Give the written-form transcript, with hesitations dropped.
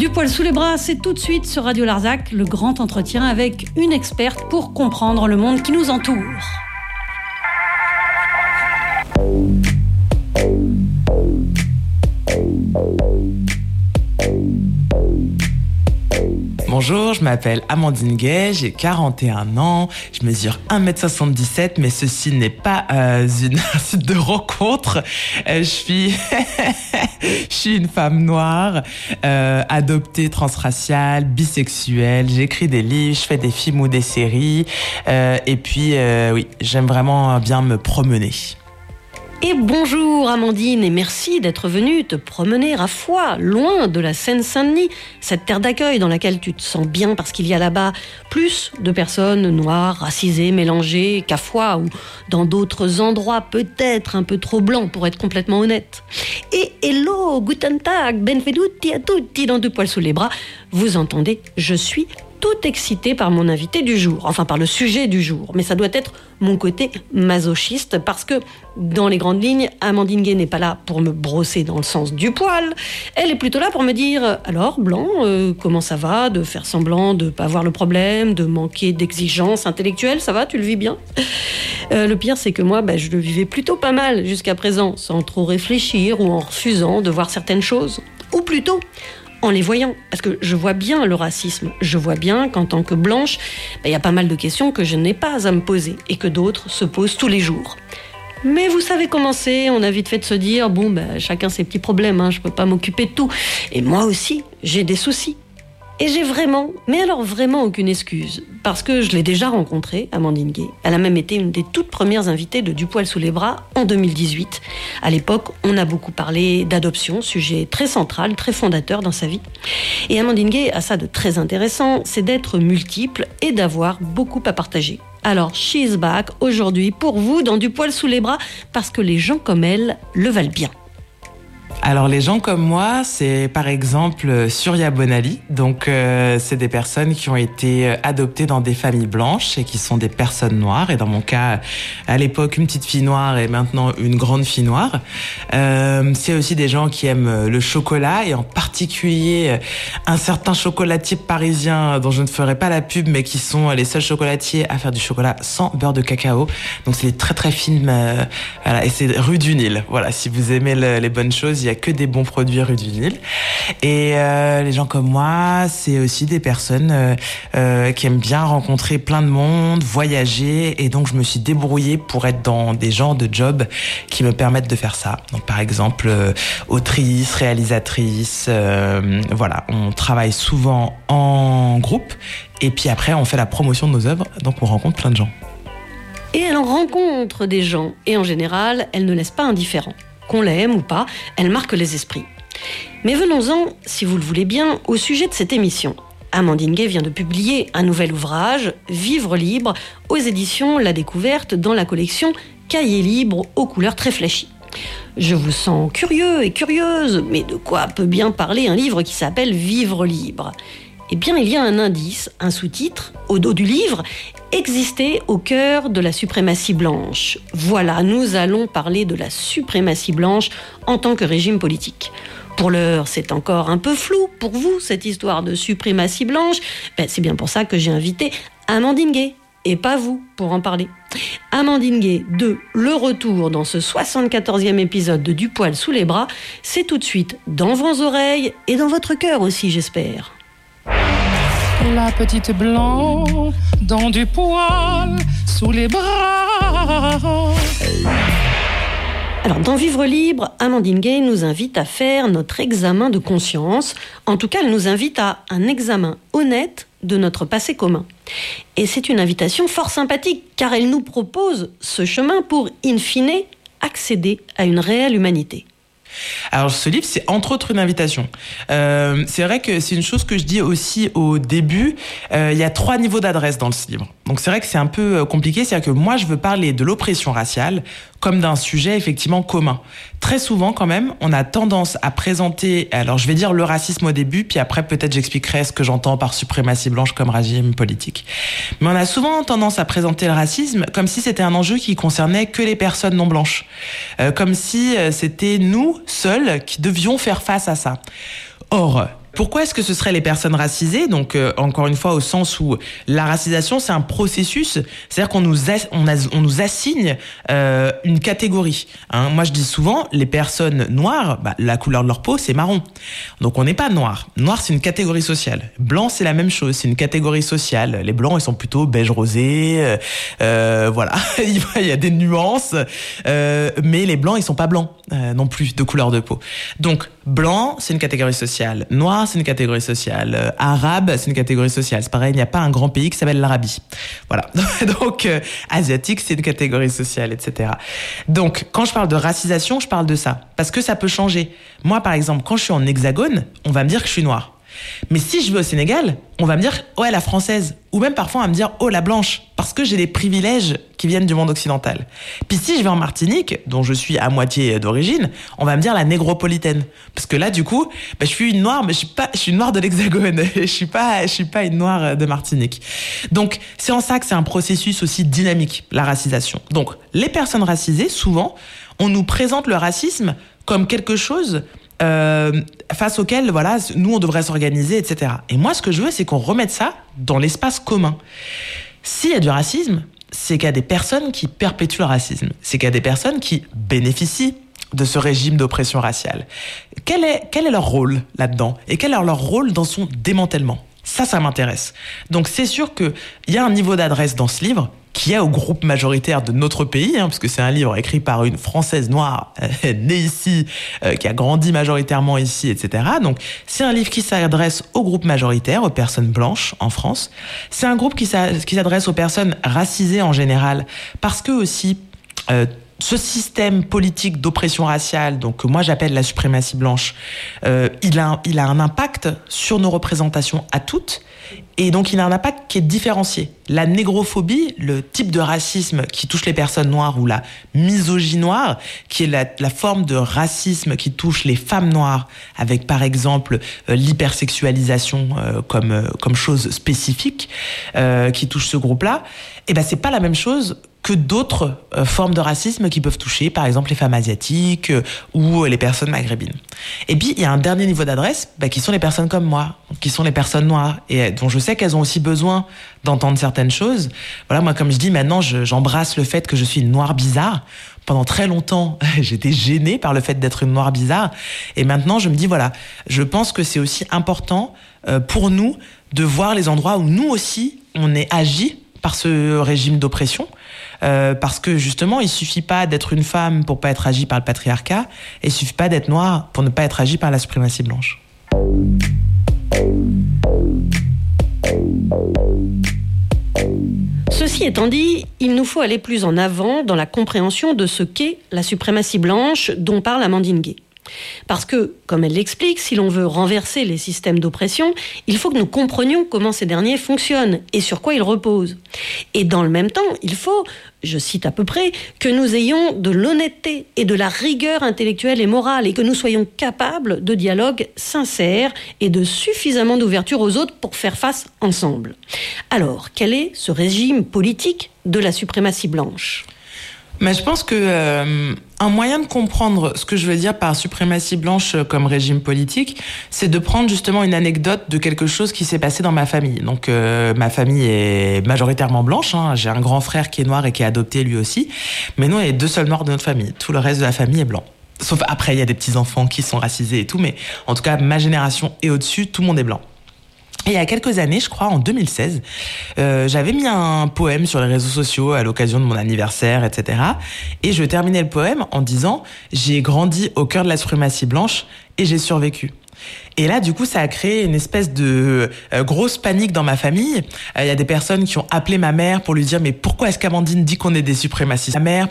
Du poil sous les bras, c'est tout de suite sur Radio Larzac, le grand entretien avec une experte pour comprendre le monde qui nous entoure. Bonjour, je m'appelle Amandine Gay, j'ai 41 ans, je mesure 1m77, mais ceci n'est pas un site de rencontre. Je suis une femme noire, adoptée, transraciale, bisexuelle, j'écris des livres, je fais des films ou des séries, et puis oui, j'aime vraiment bien me promener. Et bonjour Amandine, et merci d'être venue te promener à Foix, loin de la Seine-Saint-Denis, cette terre d'accueil dans laquelle tu te sens bien parce qu'il y a là-bas plus de personnes noires, racisées, mélangées qu'à Foix ou dans d'autres endroits peut-être un peu trop blancs pour être complètement honnête. Et hello, guten tag, benvenuti a tutti dans Du poil sous les bras. Vous entendez, je suis toute excitée par mon invité du jour, enfin par le sujet du jour, mais ça doit être mon côté masochiste parce que dans les grandes lignes, Amandine Gay n'est pas là pour me brosser dans le sens du poil, elle est plutôt là pour me dire « Alors, Blanc, comment ça va ? De faire semblant de pas voir le problème, de manquer d'exigence intellectuelle, ça va, tu le vis bien ?» Le pire, c'est que moi, je le vivais plutôt pas mal jusqu'à présent, sans trop réfléchir ou en refusant de voir certaines choses. Ou plutôt, en les voyant, parce que je vois bien le racisme, je vois bien qu'en tant que blanche, il y a pas mal de questions que je n'ai pas à me poser et que d'autres se posent tous les jours. Mais vous savez comment c'est, on a vite fait de se dire, chacun ses petits problèmes, je peux pas m'occuper de tout. Et moi aussi, j'ai des soucis. Et j'ai vraiment, mais alors vraiment aucune excuse, parce que je l'ai déjà rencontrée, Amandine Gay. Elle a même été une des toutes premières invitées de Du poil sous les bras en 2018. À l'époque, on a beaucoup parlé d'adoption, sujet très central, très fondateur dans sa vie. Et Amandine Gay a ça de très intéressant, c'est d'être multiple et d'avoir beaucoup à partager. Alors, she's back aujourd'hui pour vous dans Du poil sous les bras, parce que les gens comme elle le valent bien. Alors les gens comme moi, c'est par exemple Surya Bonali. Donc c'est des personnes qui ont été adoptées dans des familles blanches et qui sont des personnes noires. Et dans mon cas, à l'époque, une petite fille noire et maintenant une grande fille noire. C'est aussi des gens qui aiment le chocolat et en particulier un certain chocolatier parisien dont je ne ferai pas la pub, mais qui sont les seuls chocolatiers à faire du chocolat sans beurre de cacao. Donc c'est très très fines, voilà, et c'est rue du Nil. Voilà, si vous aimez les bonnes choses, il y a que des bons produits rue du Nil. Et les gens comme moi, c'est aussi des personnes qui aiment bien rencontrer plein de monde, voyager, et donc je me suis débrouillée pour être dans des genres de jobs qui me permettent de faire ça. Donc par exemple, autrice, réalisatrice, voilà, on travaille souvent en groupe, et puis après on fait la promotion de nos œuvres, donc on rencontre plein de gens. Et elle rencontre des gens, et en général, elle ne laisse pas indifférent. Qu'on l'aime ou pas, elle marque les esprits. Mais venons-en, si vous le voulez bien, au sujet de cette émission. Amandine Gay vient de publier un nouvel ouvrage, Vivre libre, aux éditions La Découverte, dans la collection Cahiers libres aux couleurs très flashy. Je vous sens curieux et curieuse, mais de quoi peut bien parler un livre qui s'appelle Vivre libre ? Eh bien, il y a un indice, un sous-titre, au dos du livre, exister au cœur de la suprématie blanche. Voilà, nous allons parler de la suprématie blanche en tant que régime politique. Pour l'heure, c'est encore un peu flou pour vous, cette histoire de suprématie blanche. C'est bien pour ça que j'ai invité Amandine Gay, et pas vous, pour en parler. Amandine Gay de Le Retour dans ce 74e épisode de Du poil sous les bras, c'est tout de suite dans vos oreilles et dans votre cœur aussi, j'espère. La petite Blanc dans du poil sous les bras. Alors, dans Vivre libre, Amandine Gay nous invite à faire notre examen de conscience. En tout cas, elle nous invite à un examen honnête de notre passé commun. Et c'est une invitation fort sympathique, car elle nous propose ce chemin pour, in fine, accéder à une réelle humanité. Alors ce livre, c'est entre autres une invitation. C'est vrai que c'est une chose que je dis aussi au début. Il y a 3 niveaux d'adresse dans ce livre. Donc c'est vrai que c'est un peu compliqué. C'est-à-dire que moi, je veux parler de l'oppression raciale comme d'un sujet effectivement commun. Très souvent quand même, on a tendance à présenter, alors je vais dire le racisme au début, puis après peut-être j'expliquerai ce que j'entends par suprématie blanche comme régime politique. Mais on a souvent tendance à présenter le racisme comme si c'était un enjeu qui concernait que les personnes non blanches. Comme si c'était nous, seuls, qui devions faire face à ça. Or, Pourquoi est-ce que ce seraient les personnes racisées ? Donc, encore une fois, au sens où la racisation, c'est un processus, c'est-à-dire qu'on nous assigne une catégorie. Hein. Moi, je dis souvent, les personnes noires, la couleur de leur peau, c'est marron. Donc, on n'est pas noir. Noir, c'est une catégorie sociale. Blanc, c'est la même chose, c'est une catégorie sociale. Les blancs, ils sont plutôt beige rosé, voilà. Il y a des nuances, mais les blancs, ils sont pas blancs non plus, de couleur de peau. Donc, blanc, c'est une catégorie sociale. Noir, c'est une catégorie sociale. Arabe, c'est une catégorie sociale. C'est pareil, il n'y a pas un grand pays qui s'appelle l'Arabie. Voilà. Donc, asiatique, c'est une catégorie sociale, etc. Donc, quand je parle de racisation, je parle de ça. Parce que ça peut changer. Moi, par exemple, quand je suis en hexagone, on va me dire que je suis noire. Mais si je vais au Sénégal, on va me dire « ouais, la française ». Ou même parfois, on va me dire « oh, la blanche ». Parce que j'ai des privilèges qui viennent du monde occidental. Puis si je vais en Martinique, dont je suis à moitié d'origine, on va me dire la négropolitaine. Parce que là, du coup, je suis une noire, mais je suis une noire de l'Hexagone. Je suis pas une noire de Martinique. Donc, c'est en ça que c'est un processus aussi dynamique, la racisation. Donc, les personnes racisées, souvent, on nous présente le racisme comme quelque chose face auquel, voilà, nous, on devrait s'organiser, etc. Et moi, ce que je veux, c'est qu'on remette ça dans l'espace commun. S'il y a du racisme, c'est qu'il y a des personnes qui perpétuent le racisme. C'est qu'il y a des personnes qui bénéficient de ce régime d'oppression raciale. Quel est leur rôle là-dedans ? Et quel est leur rôle dans son démantèlement ? Ça m'intéresse. Donc, c'est sûr qu'il y a un niveau d'adresse dans ce livre qui est au groupe majoritaire de notre pays, parce que c'est un livre écrit par une Française noire, née ici, qui a grandi majoritairement ici, etc. Donc, c'est un livre qui s'adresse au groupe majoritaire, aux personnes blanches en France. C'est un groupe qui s'adresse aux personnes racisées en général, parce que aussi, ce système politique d'oppression raciale, donc que moi j'appelle la suprématie blanche, il a un impact sur nos représentations à toutes. Et donc, il a un impact qui est différencié. La négrophobie, le type de racisme qui touche les personnes noires, ou la misogynie noire, qui est la forme de racisme qui touche les femmes noires, avec par exemple l'hypersexualisation comme chose spécifique, qui touche ce groupe-là, c'est pas la même chose que d'autres formes de racisme qui peuvent toucher, par exemple, les femmes asiatiques ou les personnes maghrébines. Et puis, il y a un dernier niveau d'adresse, qui sont les personnes comme moi, qui sont les personnes noires, et dont je sais qu'elles ont aussi besoin d'entendre certaines choses. Voilà, moi, comme je dis, maintenant, j'embrasse le fait que je suis une noire bizarre. Pendant très longtemps, j'étais gênée par le fait d'être une noire bizarre. Et maintenant, je me dis, voilà, je pense que c'est aussi important pour nous de voir les endroits où nous aussi, on est agi par ce régime d'oppression. Parce que justement, il suffit pas d'être une femme pour pas être agi par le patriarcat, et il suffit pas d'être noire pour ne pas être agi par la suprématie blanche. Ceci étant dit, il nous faut aller plus en avant dans la compréhension de ce qu'est la suprématie blanche dont parle Amandine Gay. Parce que, comme elle l'explique, si l'on veut renverser les systèmes d'oppression, il faut que nous comprenions comment ces derniers fonctionnent et sur quoi ils reposent. Et dans le même temps, il faut, je cite à peu près, que nous ayons de l'honnêteté et de la rigueur intellectuelle et morale et que nous soyons capables de dialogue sincère et de suffisamment d'ouverture aux autres pour faire face ensemble. Alors, quel est ce régime politique de la suprématie blanche ? Mais je pense que un moyen de comprendre ce que je veux dire par suprématie blanche comme régime politique, c'est de prendre justement une anecdote de quelque chose qui s'est passé dans ma famille. Donc ma famille est majoritairement blanche, j'ai un grand frère qui est noir et qui est adopté lui aussi, mais nous on est les deux seuls noirs de notre famille. Tout le reste de la famille est blanc. Sauf après il y a des petits-enfants qui sont racisés et tout, mais en tout cas ma génération et au-dessus, tout le monde est blanc. Et il y a quelques années, je crois en 2016, j'avais mis un poème sur les réseaux sociaux à l'occasion de mon anniversaire, etc. Et je terminais le poème en disant « J'ai grandi au cœur de la suprématie blanche et j'ai survécu ». Et là, du coup, ça a créé une espèce de grosse panique dans ma famille. Il y a des personnes qui ont appelé ma mère pour lui dire « Mais pourquoi est-ce qu'Amandine dit qu'on est des suprémacistes ?» Ma mère